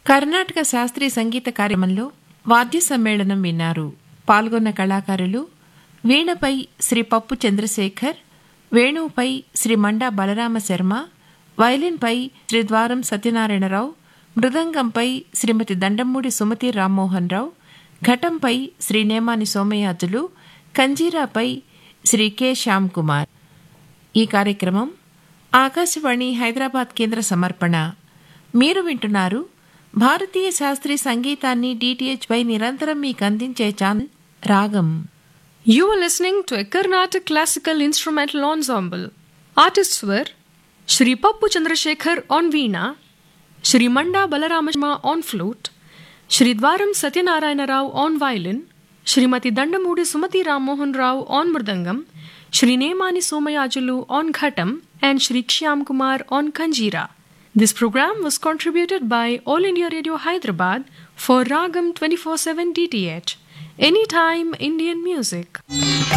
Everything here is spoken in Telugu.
కర్ణాటక శాస్త్రీయ సంగీత కార్యక్రమంలో వాద్య సమ్మేళనం విన్నారు. పాల్గొన్న కళాకారులు వీణపై శ్రీ పప్పు చంద్రశేఖర్, వేణువుపై శ్రీ మండా బలరామ శర్మ, వయలిన్పై శ్రీ ద్వారం సత్యనారాయణరావు, మృదంగంపై శ్రీమతి దండమూడి సుమతి రామ్మోహన్ రావు, ఘటంపై శ్రీ నేమాని సోమయాజులు, కంజీరాపై శ్రీ కె శ్యామ్ కుమార్. ఈ కార్యక్రమం ఆకాశవాణి హైదరాబాద్ కేంద్ర సమర్పణ. మీరు వింటున్నారు భారతీయ శాస్త్రీయ సంగీతాన్ని DTH పై నిరంతరం మీకు అందించే ఛానల్ రాగం. You are listening to a Carnatic classical instrumental ensemble. Artists were Shri Pappu Chandrasekhar on veena, Shri Manda Balarama on flute, Shri Dwaram Satyanarayana Rao on violin, Shrimati Dandamudi Sumati Rammohan Rao on mridangam, Shri Nemani Somayajulu on ghatam, and Shri Shyam Kumar on kanjira. This program was contributed by All India Radio Hyderabad for Ragam 24/7 DTH. Anytime Indian music.